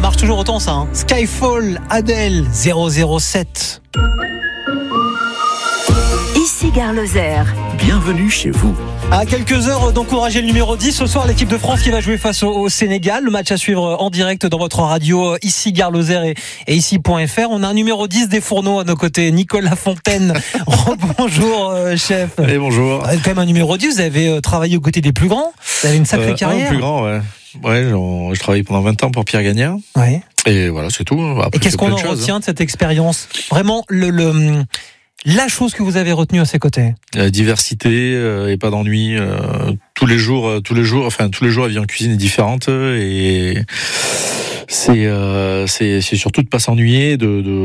marche toujours autant ça, hein. Skyfall, Adèle, 007. Ici Gare Lozère. Bienvenue chez vous. À quelques heures d'encourager le numéro 10, ce soir l'équipe de France qui va jouer face au Sénégal. Le match à suivre en direct dans votre radio, ici Gare Lozère et ici.fr. On a un numéro 10 des fourneaux à nos côtés, Nicolas Fontaine. Bonjour chef. Et bonjour. Quand même un numéro 10, vous avez travaillé aux côtés des plus grands. Vous avez une sacrée carrière. Un plus grand, ouais. Ouais, je travaillé pendant 20 ans pour Pierre Gagnard. Ouais. Et voilà, c'est tout. Après, et qu'est-ce qu'on en retient de cette expérience? Vraiment, la chose que vous avez retenue à ses côtés? La diversité et pas d'ennui. Tous les jours, la vie en cuisine est différente et c'est surtout de pas s'ennuyer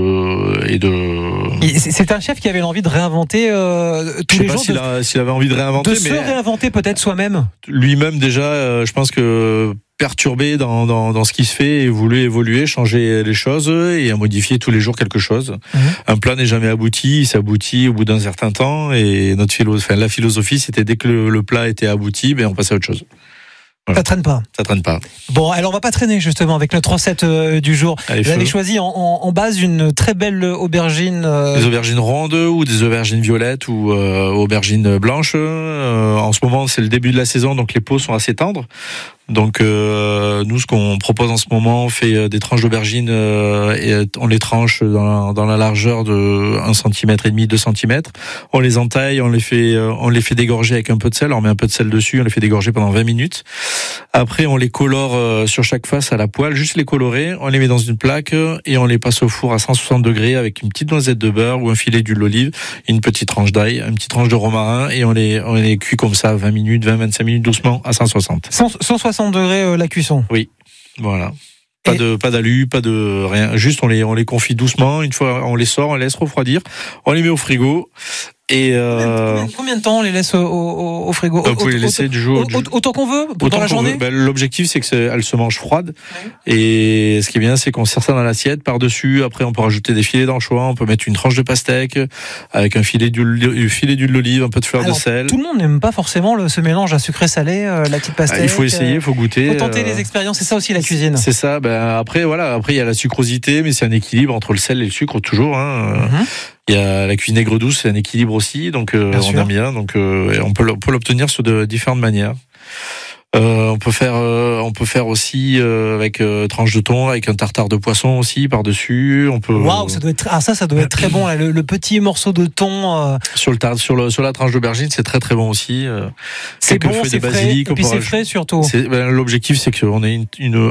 C'est un chef qui avait l'envie de réinventer tous les jours. S'il avait envie de réinventer, se réinventer peut-être soi-même. Lui-même déjà, je pense que perturbé dans ce qui se fait et voulu évoluer, changer les choses et à modifier tous les jours quelque chose. Un plat n'est jamais abouti, il s'aboutit au bout d'un certain temps et la philosophie c'était dès que le plat était abouti, on passait à autre chose. Voilà. Ça traîne pas. Bon, alors on va pas traîner justement avec notre recette du jour. Vous avez choisi en base une très belle aubergine. Des aubergines rondes ou des aubergines violettes ou aubergines blanches. En ce moment, c'est le début de la saison, donc les peaux sont assez tendres. Donc nous, ce qu'on propose en ce moment, on fait des tranches d'aubergines et on les tranche dans la largeur de 1,5 cm, 2 cm. On les entaille, on les fait dégorger avec un peu de sel. On met un peu de sel dessus, on les fait dégorger pendant 20 minutes. Après, on les colore sur chaque face à la poêle, juste les colorer. On les met dans une plaque et on les passe au four à 160 degrés avec une petite noisette de beurre ou un filet d'huile d'olive, une petite tranche d'ail, une petite tranche de romarin et on les cuit comme ça 20 minutes, 25 minutes doucement à 160. 160 degrés la cuisson. Oui, voilà. Pas d'alu, pas de rien. Juste on les confit doucement. Une fois on les sort, on les laisse refroidir. On les met au frigo. Et combien de temps on les laisse au frigo? Vous pouvez les laisser du jour autant qu'on veut pendant la journée. L'objectif c'est qu'elles se mangent froides. Ouais. Et ce qui est bien c'est qu'on sert ça dans l'assiette par dessus. Après on peut rajouter des filets d'anchois, on peut mettre une tranche de pastèque avec un filet d'huile d'olive, un peu de fleur de sel. Tout le monde n'aime pas forcément ce mélange à sucré-salé, la petite pastèque. Il faut essayer, il faut goûter. Il faut tenter les expériences. C'est ça aussi la cuisine. C'est ça. Après il y a la sucrosité, mais c'est un équilibre entre le sel et le sucre toujours. Il y a la cuisine aigre douce, c'est un équilibre aussi, donc on aime bien, donc on peut l'obtenir sur de différentes manières. On peut faire aussi avec tranche de thon, avec un tartare de poisson aussi par dessus. Waouh, ça doit être très bon là, le petit morceau de thon sur la tranche d'aubergine, c'est très très bon aussi. C'est bon, c'est frais, et puis c'est frais surtout. L'objectif c'est qu'on ait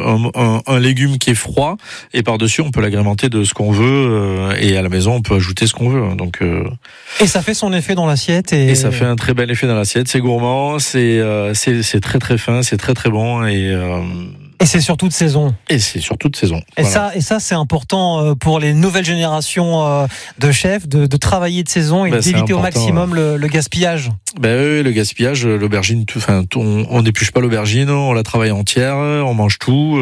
un légume qui est froid et par dessus on peut l'agrémenter de ce qu'on veut et à la maison on peut ajouter ce qu'on veut. Donc et ça fait son effet dans l'assiette et ça fait un très bel effet dans l'assiette. C'est gourmand, c'est très très fin. C'est très très bon et c'est surtout de saison. Et c'est surtout de saison. Et voilà. Ça c'est important pour les nouvelles générations de chefs de travailler de saison et d'éviter au maximum le gaspillage. Oui, le gaspillage, l'aubergine, on n'épluche pas l'aubergine, on la travaille entière, on mange tout.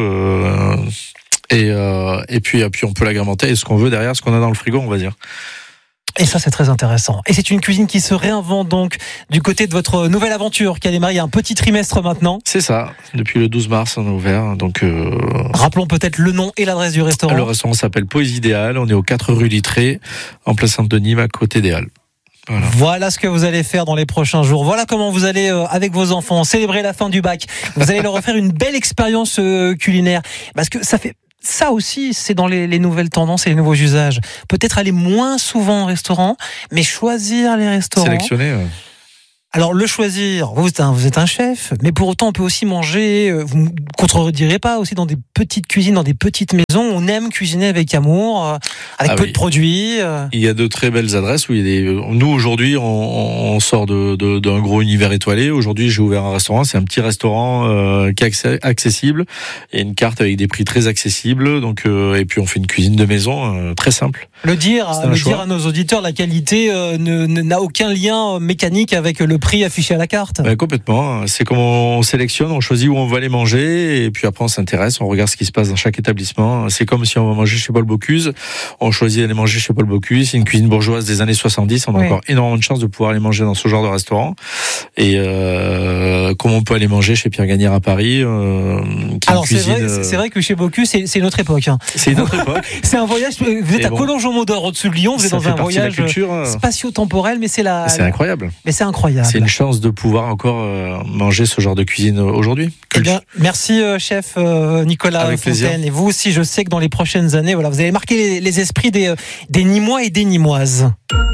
Et puis on peut l'agrémenter et ce qu'on veut derrière, ce qu'on a dans le frigo, on va dire. Et ça, c'est très intéressant. Et c'est une cuisine qui se réinvente donc du côté de votre nouvelle aventure qui a démarré il y a un petit trimestre maintenant. C'est ça. Depuis le 12 mars, on a ouvert. Donc, rappelons peut-être le nom et l'adresse du restaurant. Le restaurant s'appelle Poésie Idéale. On est au 4 rue Littré, en place Saint-Denis, à côté des Halles. Voilà ce que vous allez faire dans les prochains jours. Voilà comment vous allez, avec vos enfants, célébrer la fin du bac. Vous allez leur offrir une belle expérience culinaire. Parce que ça aussi, c'est dans les nouvelles tendances et les nouveaux usages. Peut-être aller moins souvent au restaurant, mais choisir les restaurants. Sélectionner. Alors, le choisir, vous êtes un chef, mais pour autant, on peut aussi manger, vous ne contredirez pas, aussi dans des petites cuisines, dans des petites maisons. On aime cuisiner avec amour, avec peu de produits. Il y a de très belles adresses où nous, aujourd'hui, on sort d'un gros univers étoilé. Aujourd'hui, j'ai ouvert un restaurant. C'est un petit restaurant qui est accessible. Il y a une carte avec des prix très accessibles. Donc, et puis, on fait une cuisine de maison très simple. Le dire à nos auditeurs, la qualité n'a aucun lien mécanique avec le prix affiché à la carte. Complètement. C'est comme on sélectionne, on choisit où on va aller manger, et puis après on s'intéresse, on regarde ce qui se passe dans chaque établissement. C'est comme si on va manger chez Paul Bocuse, on choisit d'aller manger chez Paul Bocuse. C'est une cuisine bourgeoise des années 70. On a encore énormément de chance de pouvoir aller manger dans ce genre de restaurant. Et comme on peut aller manger chez Pierre Gagnère à Paris. Alors c'est vrai que chez Bocuse, c'est une autre époque. C'est une autre époque. C'est un voyage. Vous êtes à Collonges-au-Modore, au-dessus de Lyon. Vous êtes dans un voyage spatio-temporel, mais c'est incroyable. Mais c'est incroyable. C'est une chance de pouvoir encore manger ce genre de cuisine aujourd'hui. Eh bien, merci chef Nicolas Fontaine. Plaisir. Et vous aussi, je sais que dans les prochaines années, vous allez marquer les esprits des Nîmois et des Nîmoises.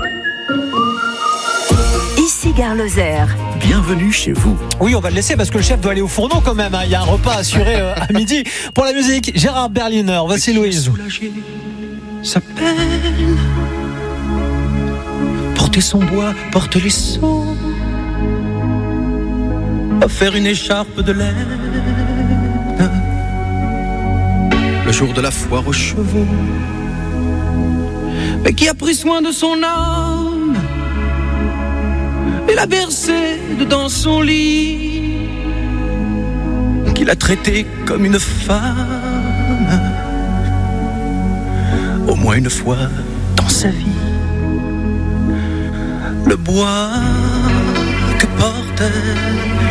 Ici Gare Lozère. Bienvenue chez vous. Oui, on va le laisser parce que le chef doit aller au fourneau quand même. Il y a un repas assuré à midi. Pour la musique, Gérard Berliner. Voici Louise. Soulager sa peine. Porter son bois, porter les seaux. Faire une écharpe de laine. Le jour de la foire aux chevaux. Mais qui a pris soin de son âme et l'a bercé dans son lit, qui l'a traité comme une femme, au moins une fois dans sa vie. Le bois que portait